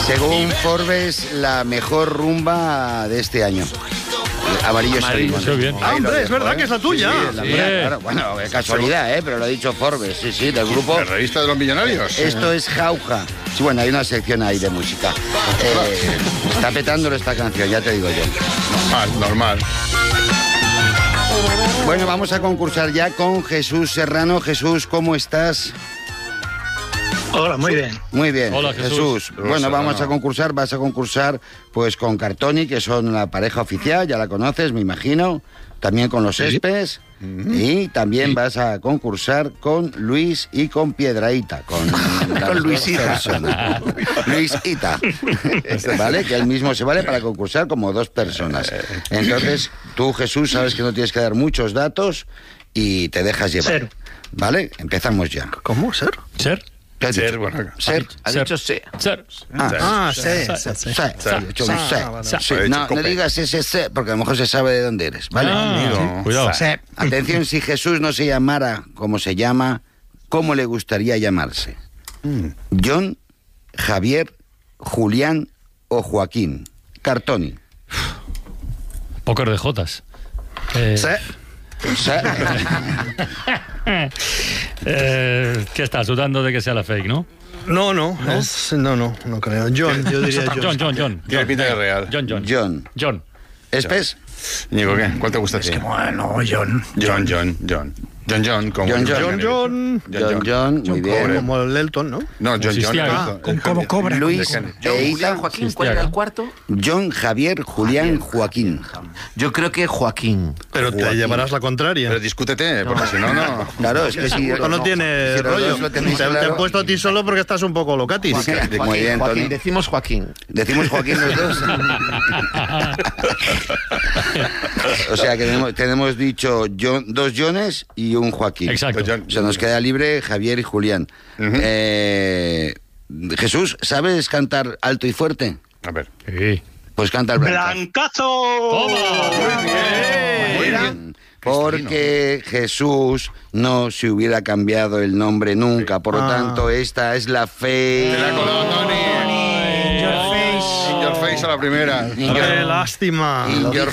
Según Forbes, la mejor rumba de este año. Amarillo Salimón. Bien. Hombre, es verdad que es la tuya. Sí, la mía, claro. Bueno, es casualidad, pero lo ha dicho Forbes, sí, del grupo. ¿La revista de los millonarios? Esto es Jauja. Sí, bueno, hay una sección ahí de música. Está petándolo esta canción, ya te digo yo. Normal. Bueno, vamos a concursar ya con Jesús Serrano. Jesús, ¿cómo estás? Hola, muy bien. Muy bien. Hola, Jesús. Bueno, vas a concursar pues con Cartoni, que son la pareja oficial, ya la conoces, me imagino. También con los Espes. Y también vas a concursar con Luis y con Piedrahita. Con Luisita. Luisita. ¿Vale? Que él mismo se vale para concursar como 2 personas. Entonces, tú, Jesús, sabes que no tienes que dar muchos datos y te dejas llevar. Ser. ¿Vale? Empezamos ya. ¿Cómo? ¿Ser? ¿Ser? Ser, bueno. Ser. Ha dicho C. Ser. No digas ese, porque a lo mejor se sabe de dónde eres, ¿vale? Cuidado. Atención, si Jesús no se llamara como se llama, ¿cómo le gustaría llamarse? John, Javier, Julián o Joaquín. Cartoni. Póker de Jotas. ¿Qué estás dudando de que sea la fake, no? No creo. John, yo diría John. Tiene pinta de real. John. ¿Espes? Ñigo, ¿qué? ¿Cuál te gusta a ti? Es que bueno, John. Como John, muy bien. como el Elton, ¿no? No, John. ¿Cómo cobra? Luis, Julián, Joaquín, ¿cuál era el cuarto? John, Javier, Julián, Joaquín. Yo creo que Joaquín. Pero te llevarás la contraria. Pero discútete, porque si no, no. Claro, es que si... Esto no tiene si rollo. lo tenéis Te claro. he puesto a ti solo porque estás un poco locatis. Muy bien, Tony. Joaquín, decimos Joaquín. Decimos Joaquín los dos. O sea que tenemos dicho 2 Johnes y un Joaquín. Exacto. O sea, nos queda libre Javier y Julián. Jesús, ¿sabes cantar alto y fuerte? A ver. Sí. Pues canta el Blancazo. ¡Blancazo! Muy bien. Porque Jesús no se hubiera cambiado el nombre nunca. Por lo tanto, esta es la fe. Te la coló, Tony. In your face a la primera. ¡Qué lástima! In your